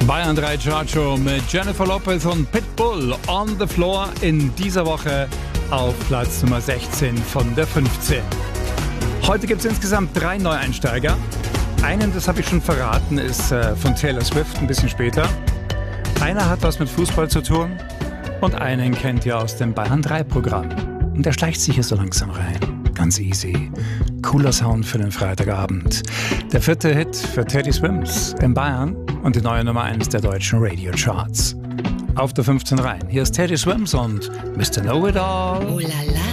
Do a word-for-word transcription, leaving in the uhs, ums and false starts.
Bayern drei Chartshow mit Jennifer Lopez und Pitbull on the Floor in dieser Woche auf Platz Nummer sechzehn von der fünfzehn. Heute gibt es insgesamt drei Neueinsteiger. Einen, das habe ich schon verraten, ist äh, von Taylor Swift ein bisschen später. Einer hat was mit Fußball zu tun und einen kennt ihr aus dem Bayern drei Programm. Und der schleicht sich hier so langsam rein. Ganz easy. Cooler Sound für den Freitagabend. Der vierte Hit für Teddy Swims in Bayern und die neue Nummer eins der deutschen Radio-Charts. Auf der fünfzehn rein. Hier ist Teddy Swims und Mister Know It All. Oh la la.